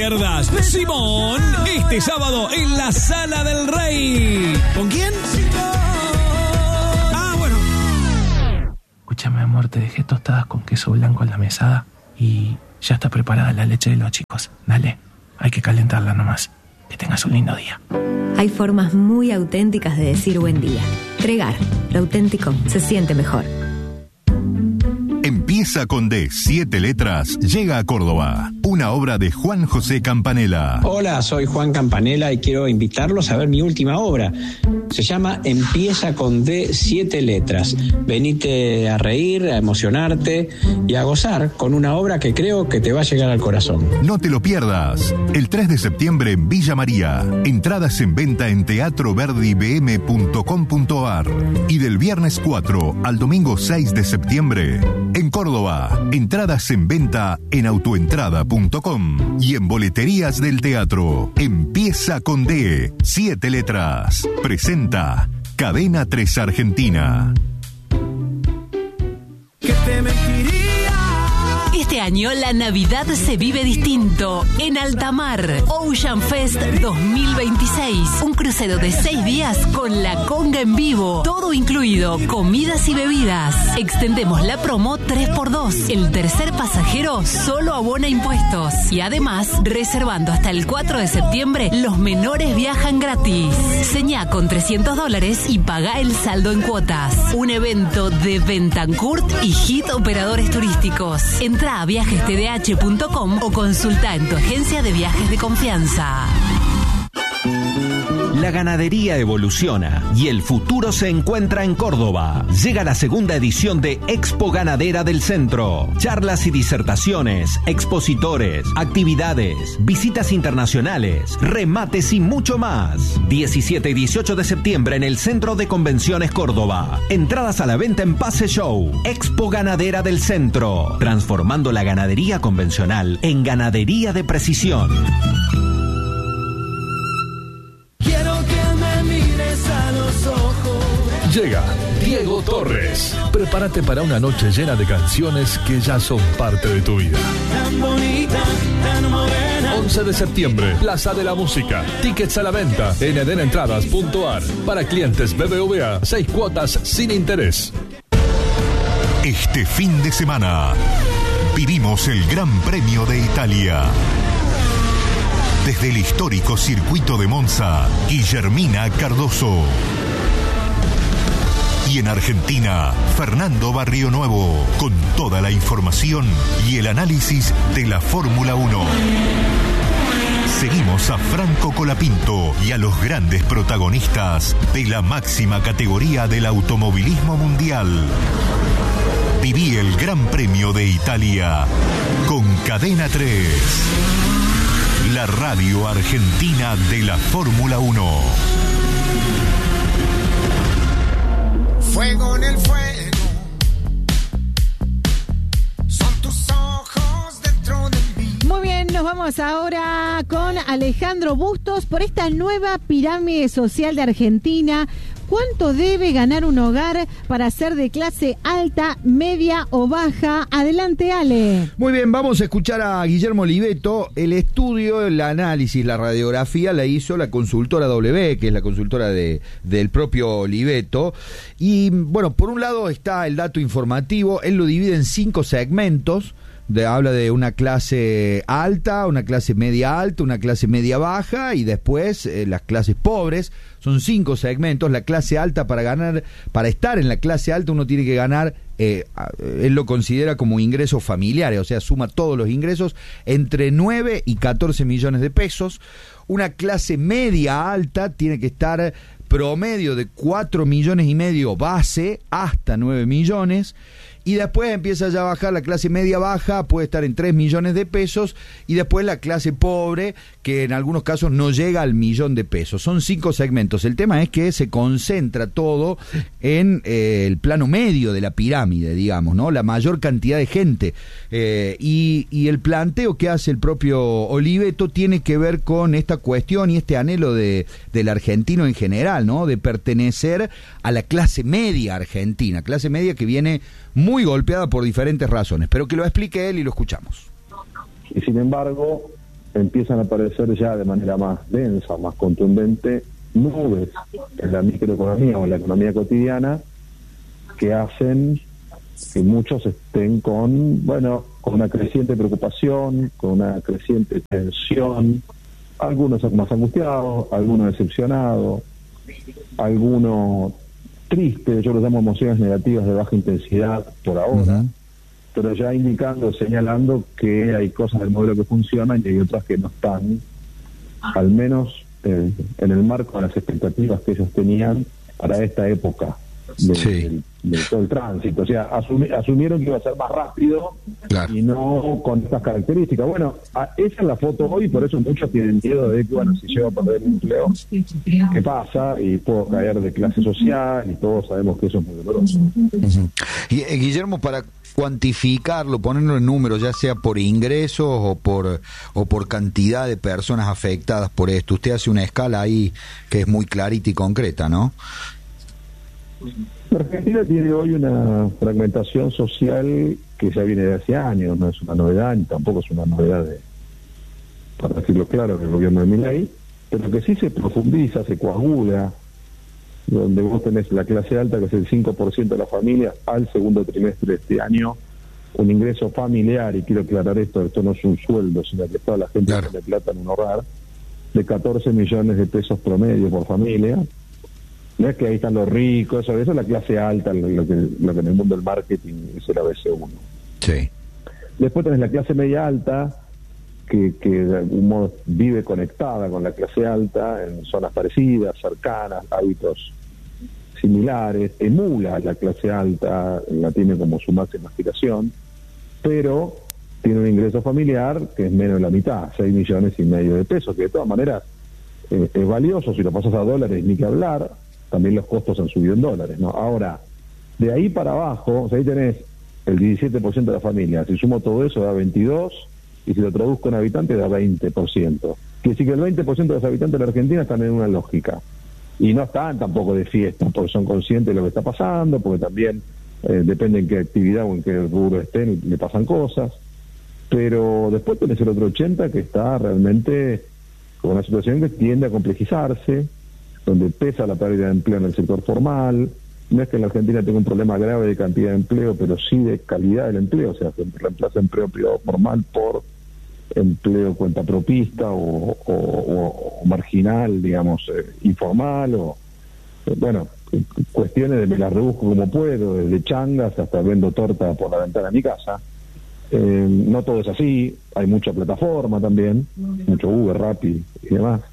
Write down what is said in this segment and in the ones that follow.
Simón, este sábado en la Sala del Rey. ¿Con quién? Ah, bueno. Escúchame, amor, te dejé tostadas con queso blanco en la mesada y ya está preparada la leche de los chicos. Dale, hay que calentarla nomás. Que tengas un lindo día. Hay formas muy auténticas de decir buen día. Tregar, lo auténtico se siente mejor. Empieza con D, 7 letras, llega a Córdoba. Una obra de Juan José Campanella. Hola, soy Juan Campanella y quiero invitarlos a ver mi última obra. Se llama Empieza con D, 7 letras. Venite a reír, a emocionarte y a gozar con una obra que creo que te va a llegar al corazón. No te lo pierdas. El 3 de septiembre en Villa María. Entradas en venta en teatroverdibm.com.ar. Y del viernes 4 al domingo 6 de septiembre en Córdoba. Entradas en venta en autoentrada.com y en boleterías del teatro. Empieza con D, 7 letras. Presenta Cadena 3 Argentina. ¿Qué te mentiría? Este año la Navidad se vive distinto en Altamar. Ocean Fest 2026. Un crucero de 6 días con la conga en vivo. Todo incluido, comidas y bebidas. Extendemos la promo 3x2. El tercer pasajero solo abona impuestos. Y además, reservando hasta el 4 de septiembre, los menores viajan gratis. Señá con $300 y paga el saldo en cuotas. Un evento de Bentancourt y Hit Operadores Turísticos. Entra a viajestdh.com o consulta en tu agencia de viajes de confianza. La ganadería evoluciona y el futuro se encuentra en Córdoba. Llega la segunda edición de Expo Ganadera del Centro. Charlas y disertaciones, expositores, actividades, visitas internacionales, remates y mucho más. 17 y 18 de septiembre en el Centro de Convenciones Córdoba. Entradas a la venta en Pase Show. Expo Ganadera del Centro. Transformando la ganadería convencional en ganadería de precisión. Llega Diego Torres. Prepárate para una noche llena de canciones que ya son parte de tu vida. 11 de septiembre, Plaza de la Música. Tickets a la venta en edenentradas.ar. Para clientes BBVA, 6 cuotas sin interés. Este fin de semana vivimos el Gran Premio de Italia. Desde el histórico circuito de Monza, Guillermina Cardoso. Y en Argentina, Fernando Barrionuevo, con toda la información y el análisis de la Fórmula 1. Seguimos a Franco Colapinto y a los grandes protagonistas de la máxima categoría del automovilismo mundial. Viví el Gran Premio de Italia con Cadena 3, la radio argentina de la Fórmula 1. Fuego en el fuego, son tus ojos dentro de mí. Muy bien, nos vamos ahora con Alejandro Bustos por esta nueva pirámide social de Argentina. ¿Cuánto debe ganar un hogar para ser de clase alta, media o baja? Adelante, Ale. Muy bien, vamos a escuchar a Guillermo Oliveto. El estudio, el análisis, la radiografía la hizo la consultora W, que es la consultora del propio Oliveto. Y bueno, por un lado está el dato informativo. Él lo divide en 5 segmentos. Habla de una clase alta, una clase media alta, una clase media baja y después las clases pobres. Son 5 segmentos. La clase alta, para estar en la clase alta uno tiene que ganar, él lo considera como ingresos familiares, o sea, suma todos los ingresos entre 9 y 14 millones de pesos. Una clase media alta tiene que estar promedio de 4 millones y medio base hasta 9 millones. Y después empieza ya a bajar la clase media baja, puede estar en 3 millones de pesos, y después la clase pobre, que en algunos casos no llega al millón de pesos. Son 5 segmentos. El tema es que se concentra todo en el plano medio de la pirámide, digamos, ¿no? La mayor cantidad de gente. Y el planteo que hace el propio Oliveto tiene que ver con esta cuestión y este anhelo del argentino en general, ¿no? De pertenecer a la clase media argentina, clase media que viene muy golpeada por diferentes razones, pero que lo explique él y lo escuchamos. Y sin embargo, empiezan a aparecer ya de manera más densa, más contundente, nubes en la microeconomía o en la economía cotidiana que hacen que muchos estén con una creciente preocupación, con una creciente tensión, algunos más angustiados, algunos decepcionados, algunos tristes, yo los llamo emociones negativas de baja intensidad por ahora, pero ya indicando, señalando que hay cosas del modelo que funcionan y hay otras que no están, al menos en el marco de las expectativas que ellos tenían para esta época de todo el tránsito. O sea, asumieron que iba a ser más rápido, claro, y no con estas características. Bueno, esa es la foto hoy, por eso muchos tienen miedo de que, si llego a perder el empleo, ¿qué pasa? Y puedo caer de clase social, y todos sabemos que eso es muy doloroso. Y, Guillermo, para cuantificarlo, ponerlo en números, ya sea por ingresos o por cantidad de personas afectadas por esto, usted hace una escala ahí que es muy clarita y concreta, ¿no? La Argentina tiene hoy una fragmentación social que ya viene de hace años, no es una novedad, ni tampoco es una novedad, para decirlo claro, del gobierno de Milei, pero que sí se profundiza, se coagula, donde vos tenés la clase alta, que es el 5% de la familia, al segundo trimestre de este año, un ingreso familiar, y quiero aclarar esto no es un sueldo, sino que toda la gente tiene plata en un hogar, de 14 millones de pesos promedio por familia. No es que ahí están los ricos, eso es la clase alta, lo que en el mundo del marketing es el ABC1. Sí. Después tenés la clase media alta, que de algún modo vive conectada con la clase alta en zonas parecidas, cercanas, hábitos similares, emula la clase alta, la tiene como su máxima aspiración, pero tiene un ingreso familiar que es menos de la mitad, 6,5 millones de pesos, que de todas maneras es valioso. Si lo pasas a dólares, ni que hablar. También los costos han subido en dólares, ¿no? Ahora, de ahí para abajo, ahí tenés el 17% de la familia. Si sumo todo eso, da 22, y si lo traduzco en habitantes, da 20%. Quiere decir que el 20% de los habitantes de la Argentina están en una lógica. Y no están tampoco de fiesta, porque son conscientes de lo que está pasando, porque también depende en qué actividad o en qué rubro estén, le pasan cosas. Pero después tenés el otro 80% que está realmente con una situación que tiende a complejizarse, donde pesa la pérdida de empleo en el sector formal. No es que en la Argentina tenga un problema grave de cantidad de empleo, pero sí de calidad del empleo, o sea, se reemplaza empleo privado formal por empleo cuentapropista o marginal, digamos, informal, cuestiones de me la rebusco como puedo, desde changas hasta vendo torta por la ventana de mi casa. No todo es así, hay mucha plataforma también, mucho Uber, Rappi y demás.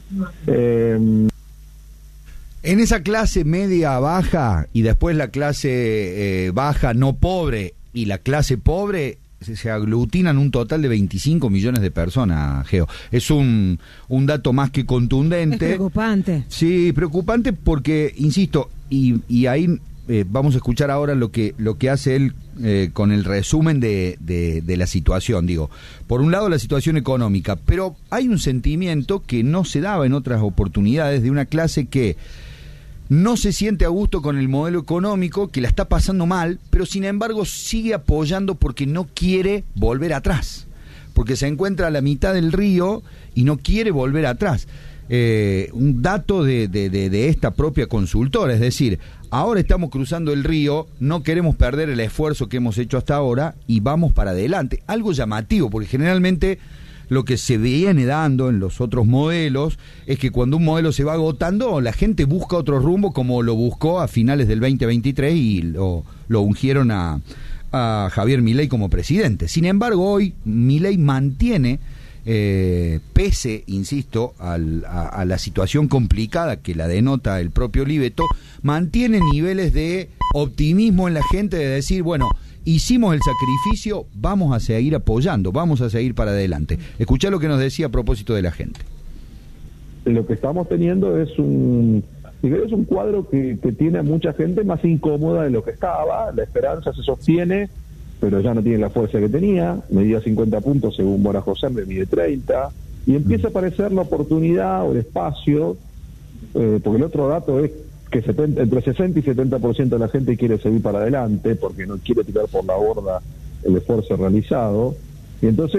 En esa clase media baja y después la clase baja no pobre y la clase pobre se aglutinan un total de 25 millones de personas, Geo. Es un dato más que contundente. Es preocupante. Sí, preocupante porque, insisto, y ahí vamos a escuchar ahora lo que hace él con el resumen de la situación. Digo, por un lado la situación económica, pero hay un sentimiento que no se daba en otras oportunidades de una clase que no se siente a gusto con el modelo económico, que la está pasando mal, pero sin embargo sigue apoyando porque no quiere volver atrás, porque se encuentra a la mitad del río y no quiere volver atrás. Un dato de esta propia consultora, es decir, ahora estamos cruzando el río, no queremos perder el esfuerzo que hemos hecho hasta ahora y vamos para adelante. Algo llamativo, porque generalmente lo que se viene dando en los otros modelos es que cuando un modelo se va agotando, la gente busca otro rumbo, como lo buscó a finales del 2023 y lo ungieron a Javier Milei como presidente. Sin embargo, hoy Milei mantiene, pese, insisto, a la situación complicada que la denota el propio Oliveto, mantiene niveles de optimismo en la gente, de decir, bueno, hicimos el sacrificio, vamos a seguir apoyando, vamos a seguir para adelante. Escuchá lo que nos decía a propósito de la gente. Lo que estamos teniendo es un cuadro que tiene a mucha gente más incómoda de lo que estaba. La esperanza se sostiene, pero ya no tiene la fuerza que tenía. Medía 50 puntos según Mora José, me mide 30, y empieza a aparecer la oportunidad o el espacio, porque el otro dato es que entre 60 y 70% de la gente quiere seguir para adelante porque no quiere tirar por la borda el esfuerzo realizado, y entonces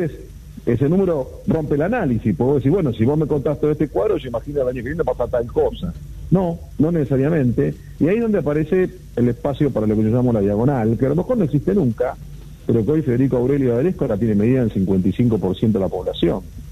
ese número rompe el análisis, puedo decir, bueno, si vos me contás todo este cuadro, yo imagino el año que viene pasa tal cosa. No necesariamente, y ahí es donde aparece el espacio para lo que yo llamo la diagonal, que a lo mejor no existe nunca, pero que hoy Federico Aurelio D'Alesco ahora tiene medida en 55% de la población.